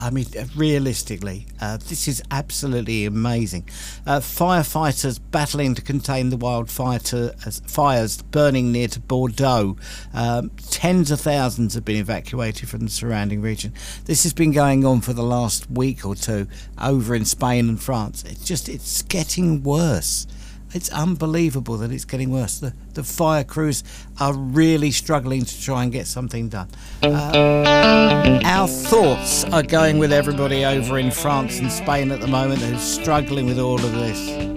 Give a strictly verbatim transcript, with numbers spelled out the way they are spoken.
I mean, realistically, uh, this is absolutely amazing. Uh, firefighters battling to contain the wildfire to, uh, fires burning near to Bordeaux. Um, tens of thousands have been evacuated from the surrounding region. This has been going on for the last week or two over in Spain and France. It's just, it's getting worse. It's unbelievable that it's getting worse. The, the fire crews are really struggling to try and get something done. Uh, our thoughts are going with everybody over in France and Spain at the moment who's struggling with all of this.